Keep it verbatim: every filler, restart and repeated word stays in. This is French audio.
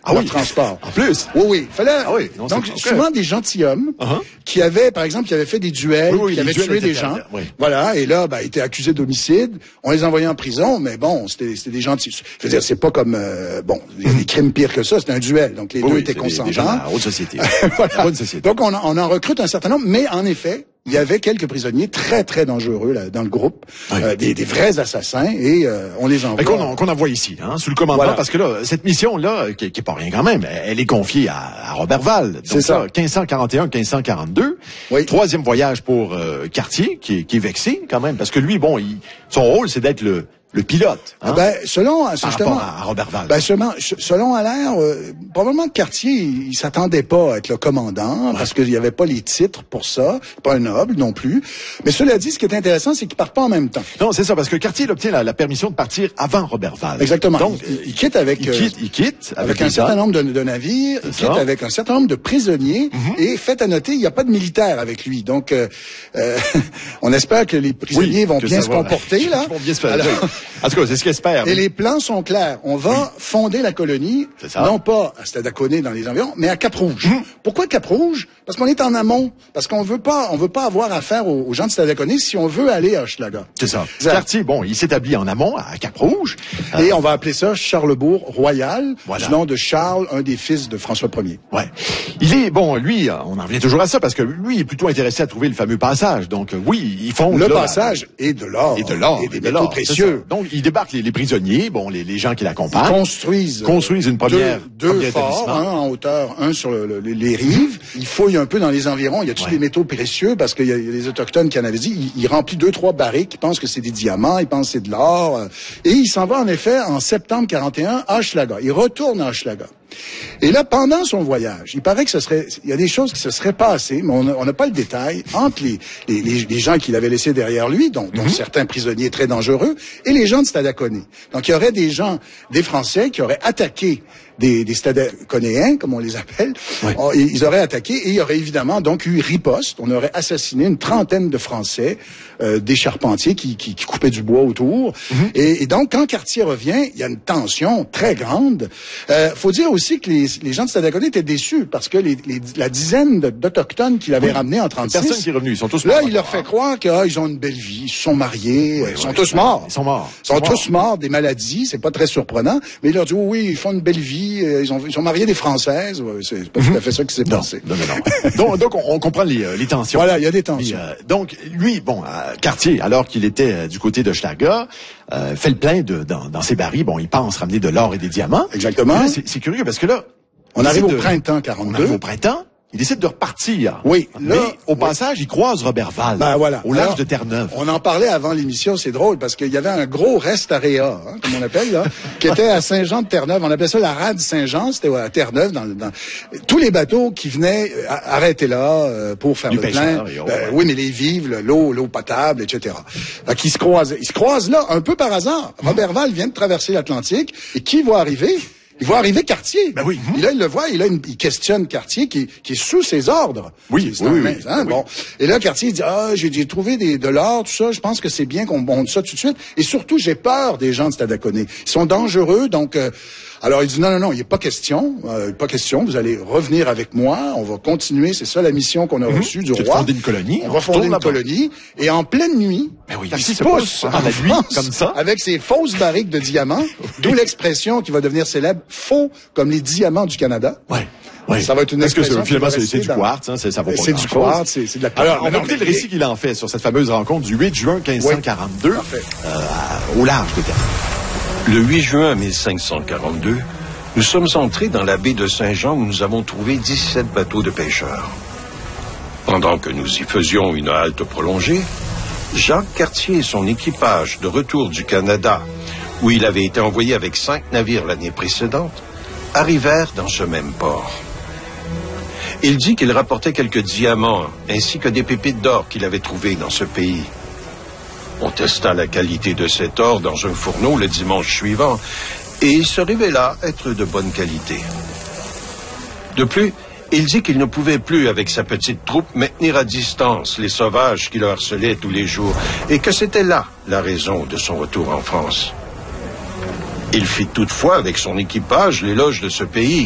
Ah leur oui, transport. En plus. Oui, oui. Fallait, Ah oui. Non, donc, okay. souvent des gentilshommes uh-huh. qui avaient, par exemple, qui avaient fait des duels, oui, oui, qui avaient tué des gens. Oui. Voilà. Et là, ben, étaient accusés d'homicide. On les envoyait en prison, mais bon, c'était, c'était des gentils. Je veux dire, c'est pas comme, euh, bon, il y a des crimes pires que ça. C'était un duel. Donc, les oui, deux oui, étaient consentants. Des, des gens de la haute société. Voilà. La bonne société. Donc, on, on en recrute un certain nombre, mais en effet, il y avait quelques prisonniers très, très dangereux là, dans le groupe, oui. euh, des, des vrais assassins, et euh, on les envoie. Qu'on, qu'on envoie ici, hein, sous le commandement, voilà. Parce que là, cette mission-là, qui, qui est pas rien quand même, elle est confiée à, à Roberval. C'est ça. quinze cent quarante et un quinze cent quarante-deux. Oui. Troisième voyage pour euh, Cartier, qui, qui est vexé quand même, parce que lui, bon, il, son rôle, c'est d'être le... le pilote. Hein? Ben, selon, par justement, rapport à Roberval. Ben, selon, selon Allaire, euh, probablement que Cartier, il, il s'attendait pas à être le commandant, ouais. parce qu'il y avait pas les titres pour ça, pas un noble non plus. Mais cela dit, ce qui est intéressant, c'est qu'ils partent pas en même temps. Non, c'est ça, parce que Cartier, il obtient la, la permission de partir avant Roberval. Exactement. Donc, il, il quitte avec, il quitte, il quitte avec, avec un certain nombre de, de navires, il quitte ça. avec un certain nombre de prisonniers, mm-hmm. et fait à noter, il n'y a pas de militaires avec lui. Donc, euh, euh, on espère que les prisonniers oui, vont bien se va, comporter, là. Ils vont bien se faire. Alors, en tout cas, c'est ce qu'espère. Et les plans sont clairs. On va oui. fonder la colonie, non pas à Stadaconé dans les environs, mais à Cap-Rouge. Mmh. Pourquoi Cap-Rouge? Parce qu'on est en amont. Parce qu'on veut pas, on veut pas avoir affaire aux, aux gens de Stadaconé si on veut aller à Hochelaga. C'est ça. Exact. Cartier, bon, il s'établit en amont, à Cap-Rouge. Et euh... on va appeler ça Charlesbourg Royal, voilà. du nom de Charles, un des fils de François Ier. Ouais. Il est, bon, lui, on en revient toujours à ça, parce que lui, il est plutôt intéressé à trouver le fameux passage. Donc, oui, ils font... Le là, passage et de l'or. Et de l'or. Et des métaux précieux. Donc, il débarque les, les prisonniers, bon, les, les gens qui l'accompagnent. Ils construisent, construisent une première, deux, deux forts, un en hauteur, un sur le, le, les rives. Ils fouillent un peu dans les environs. Il y a tous ouais. des métaux précieux parce qu'il y a les autochtones qui en avaient dit. Il, il remplit deux, trois barriques. Ils pensent que c'est des diamants. Ils pensent que c'est de l'or. Et il s'en va en effet en septembre quarante et un à Hochelaga. Il retourne à Hochelaga. Et là, pendant son voyage, il paraît que ce serait, il y a des choses qui se seraient passées, mais on n'a pas le détail, entre les, les, les, les gens qu'il avait laissés derrière lui, dont, dont mm-hmm. certains prisonniers très dangereux, et les gens de Stadaconé. Donc, il y aurait des gens, des Français, qui auraient attaqué des, des Stadaconéens, comme on les appelle. Ouais. On, ils auraient attaqué, et il y aurait évidemment donc eu riposte. On aurait assassiné une trentaine de Français, euh, des charpentiers qui, qui, qui coupaient du bois autour. Mm-hmm. Et, et donc, quand Cartier revient, il y a une tension très grande. Euh, faut dire aussi que les, les gens de Stadaconé étaient déçus parce que les, les, la dizaine d'Autochtones qu'il avait oui. ramenés en trente-six... Personne qui est revenu, ils sont tous morts. Là, il leur fait croire qu'ils ah, ont une belle vie, ils sont mariés, oui, ils sont oui, tous morts. Ils sont morts. Ils sont, sont tous morts. morts des maladies, c'est pas très surprenant. Mais il leur dit, oh, oui, ils font une belle vie, ils, ont, ils sont mariés des Françaises. Ouais, c'est pas mm-hmm. tout à fait ça qui s'est non, passé. Non, non, non. donc, donc, on, on comprend les, les tensions. Voilà, il y a des tensions. Et, euh, donc, lui, bon, euh, Cartier, alors qu'il était euh, du côté de Hochelaga, euh, fait le plein de, dans, dans ses barils. Bon, il pense ramener de l'or et des diamants. Exactement. Là, c'est, c'est curieux parce que là, on arrive au de, printemps quarante-deux. On arrive au printemps. Il décide de repartir. Oui. Mais là, au passage, oui. il croise Roberval. Ben voilà. Au large Alors, de Terre-Neuve. On en parlait avant l'émission, c'est drôle, parce qu'il y avait un gros rest-area, hein, comme on appelle, là, qui était à Saint-Jean-de-Terre-Neuve. On appelait ça la rade Saint-Jean, c'était à Terre-Neuve. Dans, dans... Tous les bateaux qui venaient euh, arrêtaient là euh, pour faire du le plein. Et oh, euh, ouais. Oui, mais les vivres, l'eau, l'eau potable, et cetera. Donc, ils se croisent. Ils se croisent là, un peu par hasard. Mmh. Roberval vient de traverser l'Atlantique, et qui va arriver? Il voit arriver Cartier. Ben oui. Et là, il le voit, il, a une, il questionne Cartier qui, qui est sous ses ordres. Oui, c'est oui, oui, main, oui, hein, oui. Bon. Et là, Cartier dit, ah, j'ai, j'ai trouvé des, de l'or, tout ça, je pense que c'est bien qu'on monte ça tout de suite. Et surtout, j'ai peur des gens de Stadaconé. Ils sont dangereux, donc... Euh, alors, il dit, non, non, non, il n'est pas question, euh, pas question, vous allez revenir avec moi, on va continuer, c'est ça la mission qu'on a mm-hmm. reçue du c'est roi. Fonder une colonie. On va fonder une colonie, et en pleine nuit, ben oui, il se pousse à la nuit, comme ça, avec ses fausses barriques de diamants, oui. d'où l'expression qui va devenir célèbre, faux comme les diamants du Canada. Ouais. Oui. Ça va être une Parce que expression finalement, c'est, c'est du dans... quartz, hein, c'est, ça vaut pas c'est du quartz, c'est, c'est de la Alors, on va écouter le récit qu'il en fait sur cette fameuse rencontre du huit juin quinze cent quarante-deux, oui. euh, au large de Terre. Le huit juin mille cinq cent quarante-deux, nous sommes entrés dans la baie de Saint-Jean où nous avons trouvé dix-sept bateaux de pêcheurs. Pendant que nous y faisions une halte prolongée, Jacques Cartier et son équipage de retour du Canada, où il avait été envoyé avec cinq navires l'année précédente, arrivèrent dans ce même port. Il dit qu'il rapportait quelques diamants ainsi que des pépites d'or qu'il avait trouvées dans ce pays. On testa la qualité de cet or dans un fourneau le dimanche suivant et il se révéla être de bonne qualité. De plus, il dit qu'il ne pouvait plus, avec sa petite troupe, maintenir à distance les sauvages qui le harcelaient tous les jours et que c'était là la raison de son retour en France. Il fit toutefois avec son équipage l'éloge de ce pays